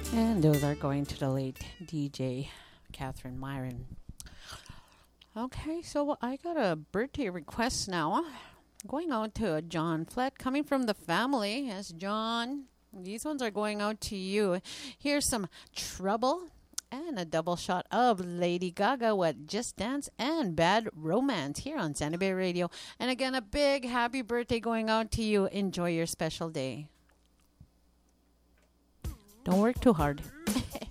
And those are going to the late DJ Catherine Myron. Okay, so I got a birthday request now. Going out to John Flett, coming from the family. Yes, John. These ones are going out to you. Here's some Trouble and a double shot of Lady Gaga with Just Dance and Bad Romance here on Sandy Bay Radio. And again, a big happy birthday going out to you. Enjoy your special day. Don't work too hard.